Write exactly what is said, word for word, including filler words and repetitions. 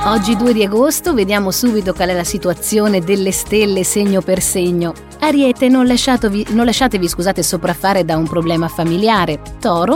Oggi due di agosto vediamo subito qual è la situazione delle stelle segno per segno. Ariete, non, lasciatovi, non lasciatevi scusate, sopraffare da un problema familiare. Toro,